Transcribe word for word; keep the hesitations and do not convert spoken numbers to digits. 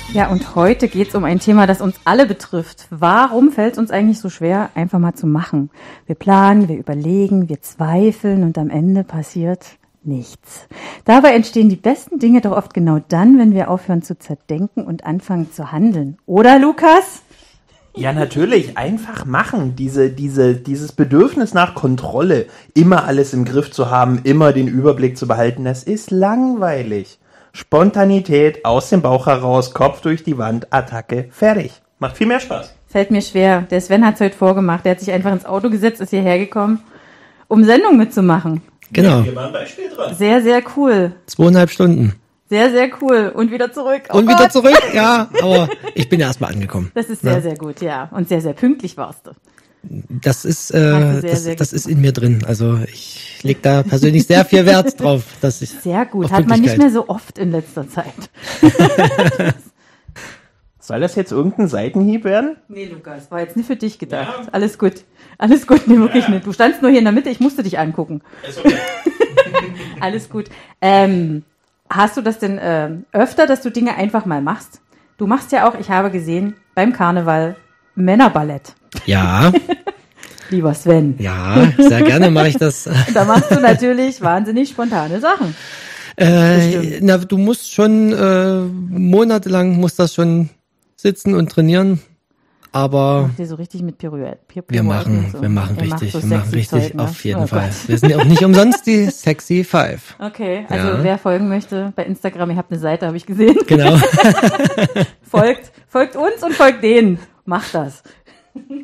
Ja, und heute geht's um ein Thema, das uns alle betrifft. Warum fällt es uns eigentlich so schwer, einfach mal zu machen? Wir planen, wir überlegen, wir zweifeln und am Ende passiert nichts. Dabei entstehen die besten Dinge doch oft genau dann, wenn wir aufhören zu zerdenken und anfangen zu handeln. Oder, Lukas? Ja, natürlich. Einfach machen. Diese, diese, dieses Bedürfnis nach Kontrolle, immer alles im Griff zu haben, immer den Überblick zu behalten, das ist langweilig. Spontanität, aus dem Bauch heraus, Kopf durch die Wand, Attacke, fertig. Macht viel mehr Spaß. Fällt mir schwer. Der Sven hat's heute vorgemacht. Der hat sich einfach ins Auto gesetzt, ist hierher gekommen, um Sendung mitzumachen. Genau. Hier war ein Beispiel dran. Sehr, sehr cool. Zweieinhalb Stunden. Sehr, sehr cool. Und wieder zurück. Oh Und Gott. wieder zurück, ja. Aber ich bin ja erstmal angekommen. Das ist sehr, ja. sehr gut, ja. Und sehr, sehr pünktlich warst du. Das ist, Hast du äh, sehr, das, sehr das gut ist in mir drin. Also ich leg da persönlich sehr viel Wert drauf, dass ich. Sehr gut. auf Hat man nicht Pünktlichkeit. mehr so oft in letzter Zeit. Soll das jetzt irgendein Seitenhieb werden? Nee, Lukas, war jetzt nicht für dich gedacht. Ja. Alles gut. Alles gut, nee, wirklich ja. nicht. Du standst nur hier in der Mitte, ich musste dich angucken. Ist okay. Alles gut. Ähm, hast du das denn äh, öfter, dass du Dinge einfach mal machst? Du machst ja auch, ich habe gesehen, beim Karneval Männerballett. Ja. Lieber Sven. Ja, sehr gerne mache ich das. Da machst du natürlich wahnsinnig spontane Sachen. Äh, na, du musst schon äh, monatelang muss das schon sitzen und trainieren. Aber Macht ihr so richtig mit Pirouette? Pirouette wir machen, so. wir machen ihr richtig, macht so wir machen richtig, Zeug, ne? auf jeden oh Fall. Gott. Wir sind ja auch nicht umsonst die Sexy Five. Okay, also Ja. wer folgen möchte bei Instagram, ihr habt eine Seite, habe ich gesehen. Genau. folgt, folgt uns und folgt denen. Macht das.